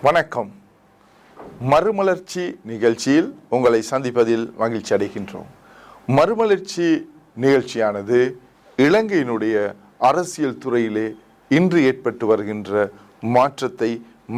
வணக்கம். மறுமலர்ச்சி நிகழ்ச்சியில் உங்களை சந்திப்பதில் மகிழ்ச்சி அடைகின்றோம். மறுமலர்ச்சி நிகழ்ச்சியானது இலங்கையினுடைய அரசியல் துறையிலே இன்று ஏற்பட்டு வருகின்ற மாற்றத்தை